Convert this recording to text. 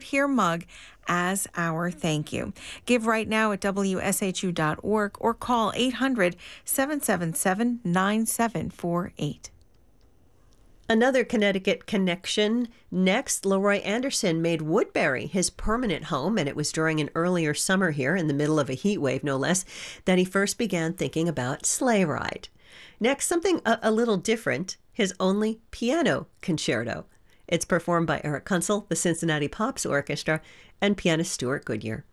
Here mug as our thank you. Give right now at WSHU.org or call 800-777-9748. Another Connecticut connection. Next, Leroy Anderson made Woodbury his permanent home, and it was during an earlier summer here, in the middle of a heat wave no less, that he first began thinking about Sleigh Ride. Next, something a little different, his only piano concerto. It's performed by Eric Kunzel, the Cincinnati Pops Orchestra, and pianist Stuart Goodyear.